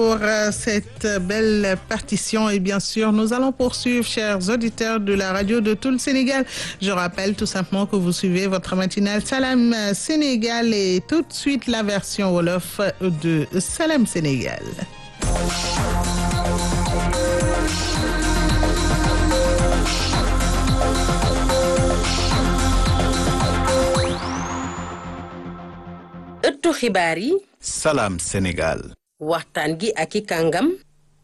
Pour cette belle partition et bien sûr nous allons poursuivre chers auditeurs de la radio de tout le Sénégal. Je rappelle tout simplement que vous suivez votre matinale Salam Sénégal et tout de suite la version wolof de Salam Sénégal. ëttu xibaar yi. Salam Sénégal. waxtaan gi ak i kàngam.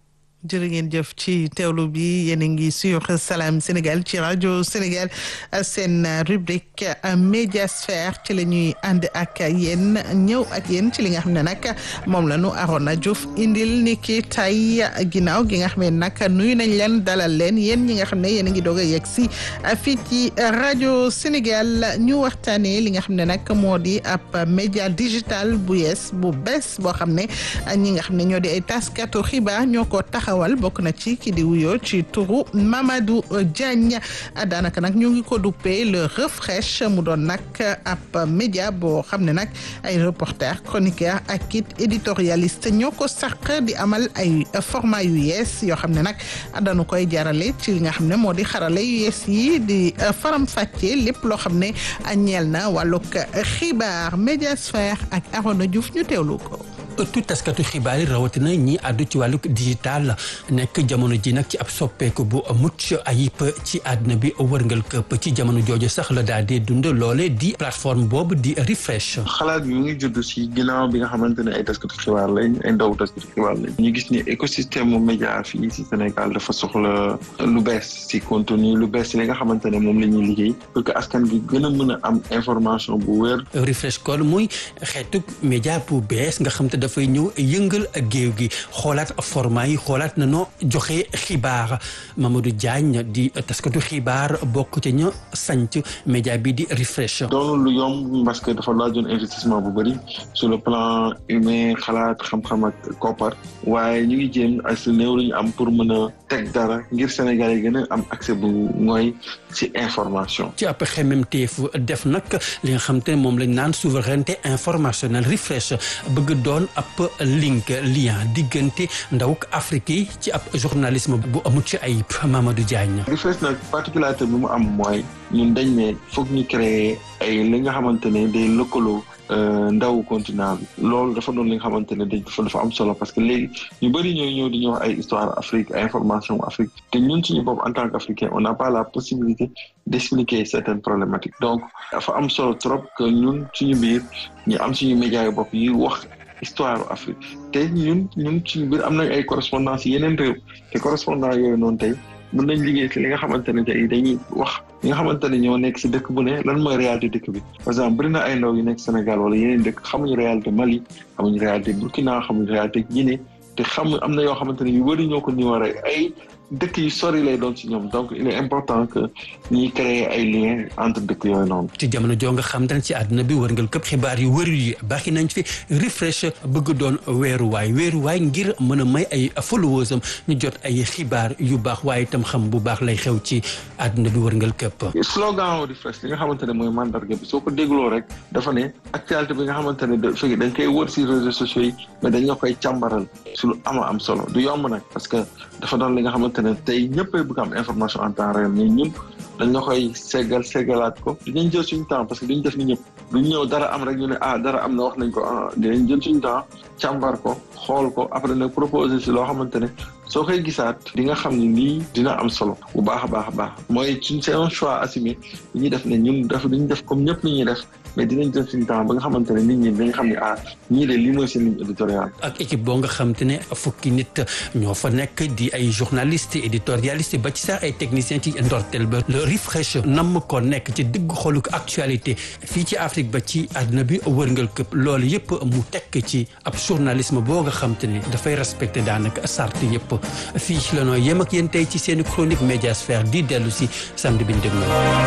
jërë ngeen jëf ci teewlu bi yéen a ngi sur Salam Sénégal ci rajo Sénégal seen rubrique médiasphère ci la ñuy ànd ak yéen ñëw ak yéen ci li nga xam ne nag moom la ñu Arona Diouf indil ni ki tay ginnaaw gi nga xam ne nag nuyu nañ leen dalal leen yéen ñi nga xam ne yéen a ngi doog a yegg si fii ci rajo Sénégal ñu waxtaanee li nga xam ne nag moo di ab média digital bu yees bu bees boo xam ne ñi nga xam ne ñoo di ay taskatu xibaar ñoo ko taxawal bokk na ci ki di wuyoo ci turu Mamadou Diagne daanaka nag ñu ngi ko duppee le Refresh mu doon nag ab média boo xam ne nag ay reporter chroniqueur ak it éditorialiste ñoo ko sàq di amal ay format yu yees yoo xam ne nag dañu koy jarale ci li nga xam ne moo di xarale yu yees yi di faram fàccee lépp loo xam ne ñeel na wàllug xibaar médiasphère ak Arona Diouf ñu teewlu ko. ëttu taskatu xibaar yi rawatina ñi àddu ci wàllu digital nekk jamono ji nag ci ab soppeeku bu mucc ayib ci àdduna bi wërngal këpp ci jamono jooju sax la daal di dund loole di plateforme boobu di Refresh. xalaat bi mu ngi judd si ginnaaw bi nga xamante ne ay taskatu xibaar lañ ay ndaw taskatu xibaar lañ ñu gis ni écosystème mu média fii si Sénégal dafa soxla lu bees si contenu lu bees si li nga xamante ne moom la ñuy liggéey pour que askan bi gën a mën a am information bu wér. Refresh kon muy xeetu média bu bees nga xam te dafay ñëw yëngal géew gi xoolaat format yi xoolaat na noo joxe xibaar Mamadou Diagne di taskatu xibaar bokk ci ña sanc média bi di Refresh. doonul lu yomb parce que dafa laajoon investissement bu bëri sur le plan humain xalaat xam-xam ak koppar waaye ñu ngi jéem ak su néew lu ñu am pour mën a teg dara ngir Sénégal yi gën a am accès bu mooy ci information. ci ab xemmemteef def nag li nga xam te ne moom lañ naan souveraineté informationnelle Refresh bëgg doon ab link lien diggante ndawuk Afrique yi ci ab journalisme bu mucc ayib Mamadou Diagne. Refresh nag particularité bi mu am mooy ñun dañ ne foog ñu créer ay li nga xamante ne day lëkkaloo ndaw continent bi loolu dafa doon li nga xamante ne dafa am solo parce que léegi ñu bëri ñooy ñëw di ñu wax ay histoire Afrique ay information Afrique te ñun suñu bopp en tant qu'Africain on n'a pas la possibilité d'expliquer certaines problématiques donc dafa am solo trop que ñun suñu biir ñu am suñu média yu bopp yi wax histoire Afrique te ñun suñu biir am nañ ay correspondance yeneen réew te correspondant yooyu noonu tey mën nañ liggéey ci li nga xamante ne tey dañuy wax ñi nga xamante ne ñoo nekk si dëkk bu ne lan mooy réalité dëkk bi par exemple bëri na ay ndaw yu nekk Sénégal wala yeneen dëkk xamuñu réalité Mali xamuñu réalité Burkina xamuñu réalité Guinée te am na yoo xamante ne yu bëri ñoo ko niwaree ay dëkk yu sori lay doon ci ñoom donc il est important que ñuy créer ay liens entre dëkk yooyu noonu. ci jamono joo nga xam dañ ci àdduna bi wërngal këpp xibaar yu wër yi baaxi nañ fi Refresh bëgg doon weeruwaay ngir mën a may ay followers am ñu jot ay xibaar yu baax waaye itam xam bu baax lay xew ci àdduna bi wërngal këpp. slogan Refresh li nga xamante ne mooy mandarga bi soo ko dégloo rek dafa ne actualité bi nga xamante ne dañ koy wër ci réseaux sociaux yi mais dañ la koy càmbaral su lu am solo du yomb nag parce que dafa doon li nga xamante ne tey ñëppay bëgg am information en temps réel mais ñun dañ la koy seggalaat ko dinañ jël suñu temps parce que duñ def ni ñëpp duñ ñëw dara am rek ñu ne dara am na wax nañ ko dinañ jël suñu temps càmbar ko xool ko après nag proposer si loo xamante ne soo koy gisaat di nga xam ne lii dina am solo bu baax a baax mooy c'est un choix assumé bi ñuy def ne ñun duñ def comme ñëpp ni ñuy def mais dinañ jël suñu temps ba nga xamante ne nit ñi dañ xam ne ñii de lii mooy seen ligne éditoriale. ak équipe boo nga xamante ne fukki nit ñoo fa nekk di ay journalistes éditorialistes ba ci sax ay techniciens ci ndorteel ba le Refresh nam ko nekk ci diggu xolu actualité fii ci Afrique ba ci àdduna bi wërngal këpp loolu yëpp mu tekk ci ab journalisme boo nga xamante ne dafay respecté daanaka sart yëpp fii la noo yem ak yéen tey ci seen chronique médiasphère di dellu si samedi bi ñu déglu.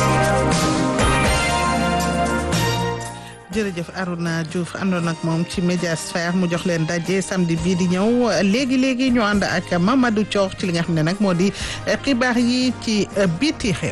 jërëjëf Arona Diouf àndoon ak moom ci médiasphère mu jox leen daje samedi bii di ñëw léegi ñu ànd ak Mamadou Thior ci li nga xam ne nag moo di xibaar yi ci biti xew.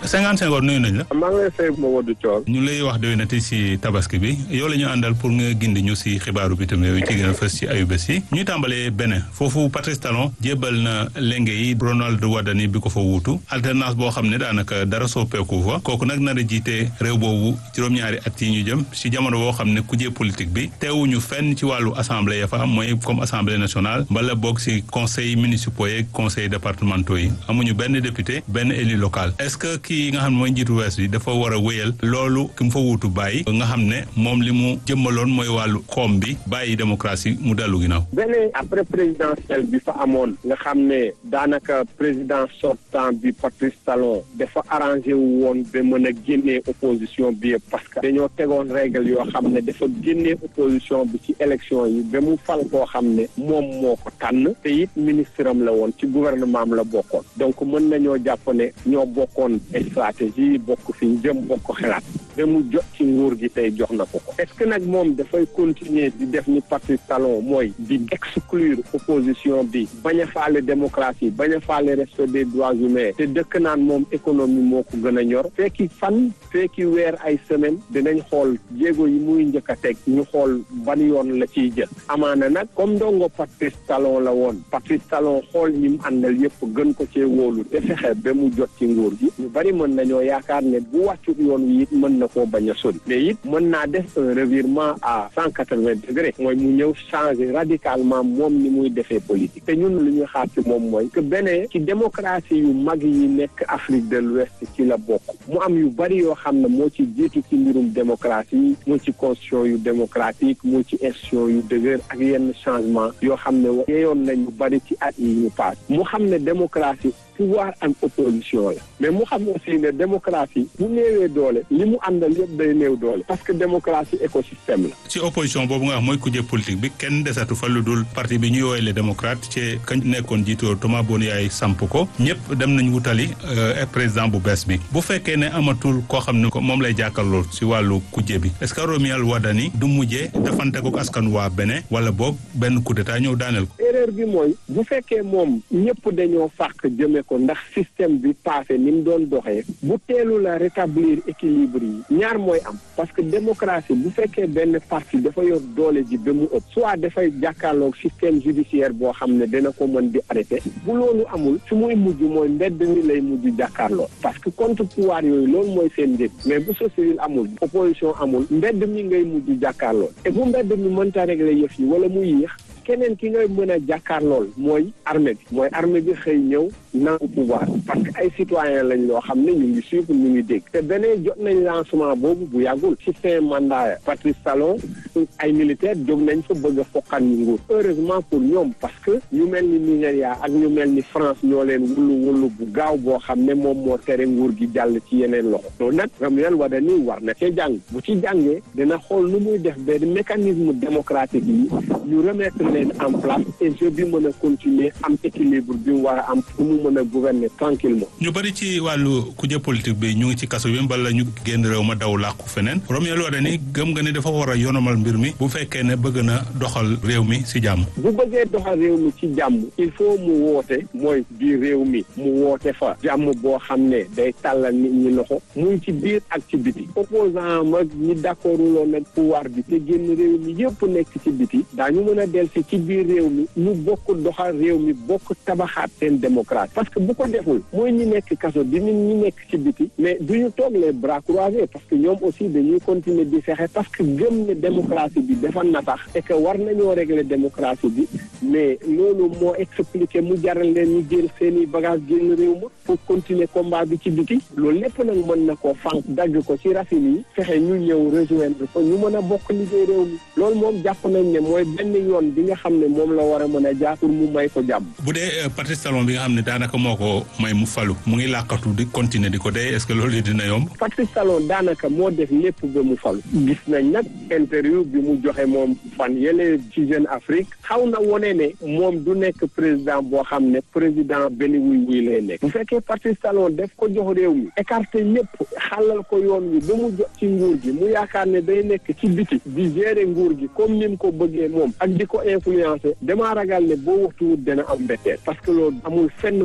Senghane Senghor nuyu nañ la. maa ngi lay fay Mamadou Thior. ñu lay wax déwénati si tabaski bi yow la ñu àndal pour nga gindi ñu si xibaaru bitim réew yi ci gën a fës ci ayubés yi ñuy tàmbalee Bénin foofu Patrice Talon jébbal na lenge yi Ronald Wardani bi ko fa wuutu alternance boo xam ne daanaka dara soppeeku fa kooku nag nar a jiite réew boobu juróom-ñaari at yi ñu jëm si jamono boo xam ne kujje politique bi teewuñu fenn ci wàllu assemblée ya fa am mooy comme assemblée nationale mbala boog si conseil municipaux yeeg conseil départementaux yi amuñu benn député benn élu local est-ce que kii nga xam ne mooy njiitu wees bi dafa war a wéyal loolu ki mu fa wuutu bàyyi nga xam ne moom li mu jëmmaloon mooy wàllu koom bi bàyyi démocratie mu dellu ginnaaw. beneen après présidentielle bi fa amoon nga xam ne daanaka président sortant bi Patrice Talon dafa arrangé wu woon ba mën a génnee opposition bi yëpp parce que dañoo tegoon règle yoo xam ne dafa génnee opposition bi ci élection yi ba mu fal koo xam ne moom moo ko tànn te it ministre am la woon ci gouvernement am la bokkoon donc mën nañoo jàpp ne ñoo bokkoon stratégie bokk fi jëm bokk xalaat ba mu jot ci nguur gi tey jox na ko est-ce que nag moom dafay continuer di def ni Patrice Talon mooy di exclure opposition bi bañ a faale démocratie bañ a faale respect des droits humains te dëkk naan moom économie moo ko gën a ñor fekki fan fekki weer ay semaine dinañ xool jéego yi muy njëkk a teg ñu xool ban yoon la ciy jël amaana nag comme ndongo Patrice Talon la woon Patrice Talon xool ñi mu àndal yëpp gën ko cee wóolu te fexe ba mu jot ci nguur gi ñu bari mën nañoo yaakaar ne bu wàccut yoon wi it mën na koo bañ a sori mais it mën naa def un revirement à 180 degrés mooy mu ñëw changer radicalement moom ni muy defee politique te ñun lu ñuy xaar ci moom mooy que beneen ci démocratie yu mag yi nekk Afrique de l'Ouest ci la bokk mu am yu bari yoo xam ne moo ci jiitu ci mbirum démocratie moo ci constitution yu démocratique moo ci institution yu dëgër ak yenn changement yoo xam ne yeyoon nañ lu bari ci at yi ñu paas mu xam ne démocratie pouvoir ak opposition la mais mu xam aussi ne démocratie bu néewee doole li mu àndal yëpp day néew doole parce que démocratie écosystème la. ci opposition boobu nga wax mooy kujje politique bi kenn desatu fa lu dul parti bi ñuy woowee les démocrates ci kañ nekkoon jiitoo Thomas Boniyaay samp ko ñëpp dem nañ wutali président bu bees bi bu fekkee ne amatul koo xam ne moom lay jàkkaarloo ci wàllu kujje bi est-ce que Ronald Wardani du mujjee dafante ko askan waa Bénin wala boog benn coup d'état ñëw daaneel ko. erreur bi mooy bu fekkee moom ñëpp dañoo fàq jëme ko ndax système bi passé ni mu doon doxee bu teelu la rétablir équilibre yi ñaar mooy am parce que démocratie bu fekkee benn parti dafa yor doole ji ba mu ëpp soit dafay jàkkaarloog système judiciaire boo xam ne dina ko mën di arrêté bu loolu amul fi muy mujj mooy mbedd mi lay mujj jàkkaarloo parce que contre pouvoir yooyu loolu mooy seen njëg mais bu société amul opposition amul mbedd mi ngay mujj jàkkaarloo et bu mbedd mi mënta régler yëf yi wala mu yéex keneen ki ngay mën a jàkkaarlool mooy armée bi xëy ñëw nangu pouvoir parce que ay citoyen lañ loo xam ne ñu ngi suivre ñu ngi dégg te beneen jot nañ lancement boobu bu yàggul ci fin mandat Patrice Talon ay militaire jóg nañ fa bëgg a foqan ñu nguur heureusement pour ñoom parce que ñu mel ni Nigéria ak ñu mel ni France ñoo leen wullu bu gaaw boo xam ne moom moo tere nguur gi jàll ci yeneen loxo loolu nag Ronald Wardani war na cee jàng bu ci jàngee dina xool nu muy def benn mécanisme démocratique yi ñu remettre leen en place et jeu bi mën a continuer am équilibre bi mu war a am pour mu mën a gouverner tranquillement ñu bari ci wàllu kujje politique bi ñu ngi ci kaso bi mbala ñu génn réew ma daw làqu feneen Ronald Wardani gëm nga ne dafa war a yonomal mbir mi bu fekkee ne bëgg na doxal réew mi ci jàmm. bu bëggee doxal réew mi ci jàmm il faut mu woote mooy biir réew mi mu woote fa jàmm boo xam ne day tàllal nit ñi loxo muy ci biir ak ci biti opposant mag ñi d'accorduloon nag pouvoir bi te génn réew mi yëpp nekk ci biti daañu mën a delsi ci biir réew mi ñu bokk doxal réew mi bokk tabaxaat seen démocratie parce que bu ko deful mooy ñi nekk kaso di nit ñi nekk ci biti mais duñu toog les bras croisés parce que ñoom aussi dañuy continuer di fexe parce que gëm ne démocratie bi dafa natax et que war nañoo régler démocratie bi mais loolu moo expliqué mu jaral leen ñu jël seeni bagage génn réew ma pour continuer combat bi ci biti loolu lépp nag mën na koo fànq dagg ko ci racines yi fexe ñu ñëw rejoindre ko ñu mën a bokk liggéey réew mi loolu moom jàpp nañ ne mooy benn yoon bi nga xam ne moom la war a mën a jaar pour mu may ko jàmm. bu dee Patrice Talon bi nga xam ne daanaka moo ko may mu falu mu ngi làqatu di continuer di ko dee est-ce que loolu dina yomb. Patrice Talon daanaka moo def lépp ba mu falu gis nañ nag interview bi mu joxe moom fan yële ci Jeune Afrique xaw na wone ne moom du nekk président boo xam ne président benn wuy lay nekk bu fekkee Patrice Talon def ko jox réew mi écarté ñëpp xàllal ko yoon wi ba mu jot ci nguur gi mu yaakaar ne day nekk ci biti di gérer nguur gi comme ni mu ko bëggee moom ak di ko influencer damaa ragal ne boo waxtuwut dana am mbetteel parce que loolu amul fenn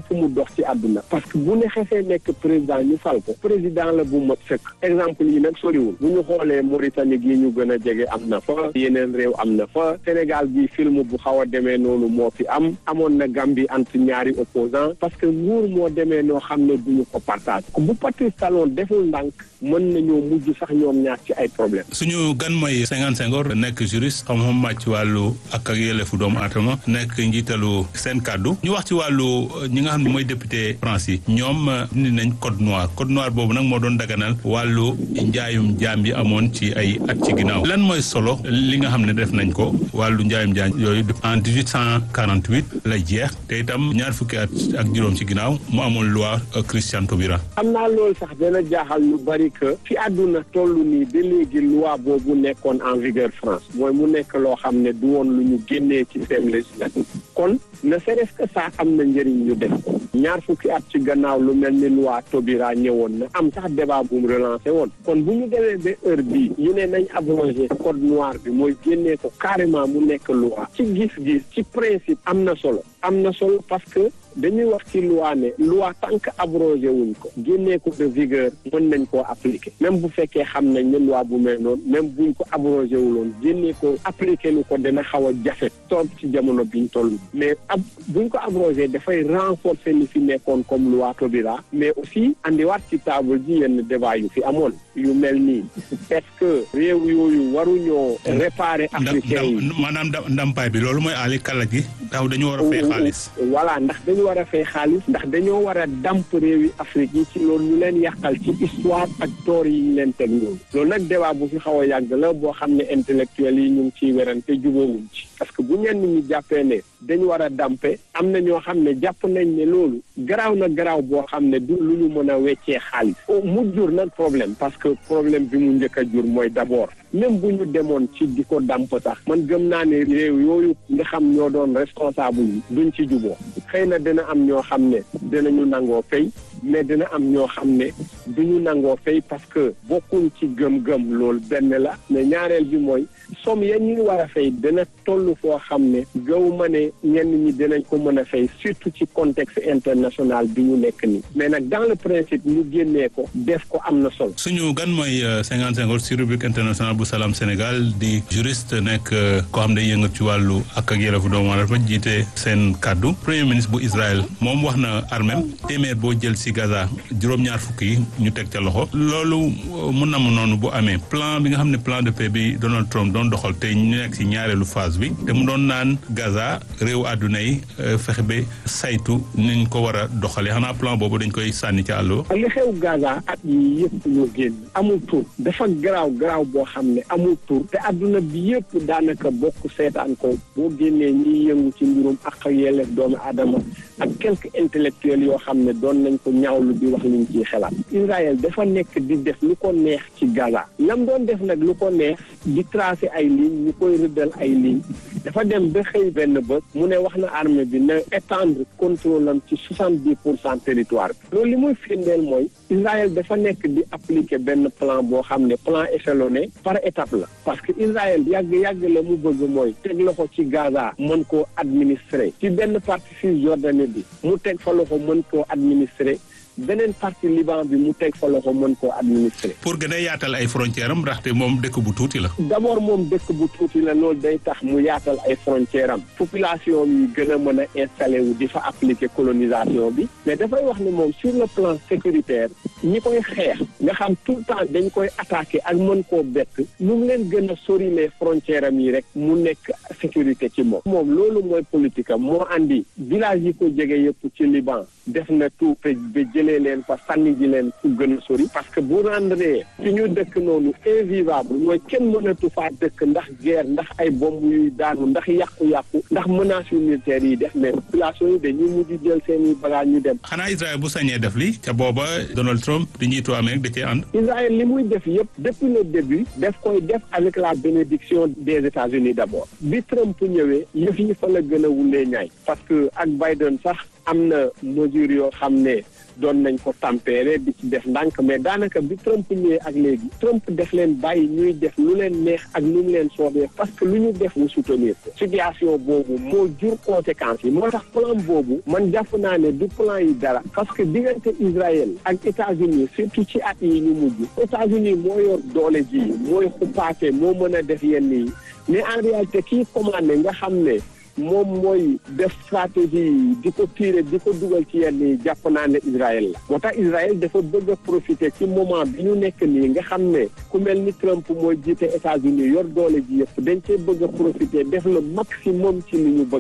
fu mu dox ci àdduna parce que bu ne xesee nekk président ñu fal ko président la bu mat sëkk exemple yi nag soriwul bu ñu xoolee Mauritanie gi ñu gën a jege am na fa yeneen réew am na fa Sénégal gi film bu xaw a demee noonu moo fi amoon na Gambie entre ñaari opposants parce que nguur moo demee noo xam ne duñu ko partage bu Patrice Talon deful ndànk mën nañoo mujj sax ñoom ñaar ci ay problème suñu gan mooy Senghane Senghor nekk juriste xam-xam màcc ci wàllu ak yelleefu doomu aadama nekk njiitalu seen kàddu ñu wax ci wàllu ñi nga xam ne mooy député France yi ñoom indi nañ code noir boobu nag moo doon daganal wàllu njaayum jaam yi amoon ci ay at ci ginnaaw lan mooy solo li nga xam ne def nañ ko wàllu njaayum jaam yooyu en 1848 lay jeex te itam ñaar fukki at ak juróom ci ginnaaw mu amul loi Christian Taubira. am naa loolu sax dana jaaxal lu bari que fi àdduna toll nii ba léegi loi boobu nekkoon en vigueur France mooy mu nekk loo xam ne du woon lu ñu génnee ci seen législative kon ne serait-ce que ça am na njëriñ ñu def ko ñaar fukki at ci gannaaw lu mel ni loi Taubira ñëwoon na am sax débat bu mu relancé woon kon bu ñu demee ba heure bii ñu ne nañ abrogé code noir bi mooy génnee ko carrément mu nekk loi ci gis-gis ci principe am na solo parce que dañuy wax ci loi ne loi tant que abrogé wuñ ko génnee ko de vigueur mën nañ koo appliquer même bu fekkee xam nañ ne loi bu mel noonu même buñ ko abrogé wuloon génnee ko appliquer lu ko dina xaw a jafe toog ci jamono biñ toll mais buñ ko abrogé dafay renforcer li fi nekkoon comme loi Taubira mais aussi andiwaat ci table ji yenn débat yu fi amoon yu mel nii est-ce que réew yooyu waruñoo réparer africains yi maanaam ndampaay bi loolu mooy aali kala gi taw dañu war a fay xaalis voilà ndax dañu war a fay xaalis ndax dañoo war a damp réewi Afrique yi ci loolu ñu leen yàqal ci histoire ak toor yi ñu leen teg loolu nag débat bu fi xaw a yàgg la boo xam ne intellectuels yi ñu ngi ciy werante jubóowuñ ci parce que bu ñenn ñi jàppee ne dañu war a dampe am na ñoo xam ne jàpp nañ ne loolu garaaw na garaaw boo xam ne du lu ñu mën a weccee xaalis mu jur nag problème parce que problème bi mu njëkk a jur mooy d'abord même bu ñu demoon ci di ko damp sax man gëm naa ne réew yooyu nga xam ñoo doon responsable yi duñ ci juboo xëy na dina am ñoo xam ne dinañu nangoo fay mais dina am ñoo xam ne duñu nangoo fay parce que bokkuñ ci gëm-gëm loolu benn la mais ñaareel bi mooy somme ya ñu war a fay dina toll foo xam ne gaw ma ne ñenn ñi dinañ ko mën a fay surtout ci contexte international bi ñu nekk nii mais nag dans le principe ñu génnee ko def ko am na solo. suñu gan mooy Senghane Senghor ci rubrique internationale bu Salam Sénégal di juriste nekk koo xam ne yëngat ci wàllu ak yelleefu doomu aadama jiite seen kàddu premier ministre bu Israël moom wax na armem téeméer boo jël ci Gaza juróom-ñaar fukk yi ñu teg ca loxo loolu mun na mu noonu bu amee plan bi nga xam ne plan de paix bi Donald Trump doon doxal te ñu nekk ci ñaareelu phase bi te mu doon naan Gaza réew àdduna yi fexe ba saytu niñ ko war a doxalee xanaa plan boobu dañ koy sànni ca àll. li xew Gaza at yi yëpp ñu génn amul tur dafa garaaw boo xam ne amul tur te àdduna bi yëpp daanaka bokk seetaan ko boo génnee ñiy yëngu ci mbirum ak yelleef doomu aadama ak quelques intellectuels yoo xam ne doon nañ ko ñaawlu di wax liñ ciy xalaat Israël dafa nekk di def lu ko neex ci Gaza lam doon def nag lu ko neex di tracer ay lignes ñu koy rëddal ay lignes dafa dem ba xëy benn bët mu ne wax na armée bi na étendre contrôle am ci 70% territoire bi loolu li muy firndeel mooy Israël dafa nekk di appliquer benn plan boo xam ne plan échelonné par étape la parce que Israël yàgg la mu bëgg mooy teg loxo ci Gaza mën koo administrer ci benn partie Cisjordanie bi mu teg fa loxo mën koo administrer beneen partie Liban bi mu teg fa loxo mën koo administrer. pour gën a yaatal ay frontières am ndaxte moom dëkk bu tuuti la. d'abord moom dëkk bu tuuti la loolu day tax mu yaatal ay frontières am population yi gën a mën a installé wu di fa appliquer colonisation bi mais dafay wax ne moom sur le plan sécuritaire ñi koy xeex nga xam tout le temps dañ koy attaquer ak mën koo bett nu mu leen gën a sorilee frontières am yi rek mu nekk sécurité ci moom. moom loolu mooy politique am moo andi village yi ko jege yëpp ci Liban def na tout ba jëlee leen fa sànni ji leen fu gën a sori parce que bu rendre fi ñu dëkk noonu invivable mooy kenn mënatu faa dëkk ndax guerre ndax ay bomb yuy daanu ndax yàqu-yàqu ndax menaces militaires yi def mais population yi dañuy mujj jël seen i bagages ñu dem. xanaa Israël bu sañee def li ca booba Donald Trump di njiitu Amérique da cee ànd. Israël li muy def yëpp depuis le début daf koy def avec la bénédiction des États-Unis d'abord bi Trump ñëwee yëf yi fa la gën a wulee ñaay parce que ak Biden sax am na mesure yoo xam ne doon nañ ko tempérer di ci def ndànk mais daanaka bi Trump ñëwee ak léegi Trump def leen bàyyi ñuy def lu leen neex ak lu mu leen soobee parce que lu ñu def mu soutenir ko situation boobu moo jur conséquences yi moo tax plan boobu man jàpp naa ne du plan yi dara parce que diggante Israël ak États-Unis surtout ci at yi ñu mujj États-Unis moo yor doole ji mooy xupaate moo mën a def yenn yi mais en réalité kii commandé nga xam ne moom mooy def stratégie di ko tirer di ko dugal ci yenn yi jàpp naa ne Israël la moo tax Israël dafa bëgg a profiter ci moment bi ñu nekk nii nga xam ne ku mel ni Trump mooy jiite États-Unis yor doole ji yëpp dañ cee bëgg a profiter def le maximum ci li ñu bëgg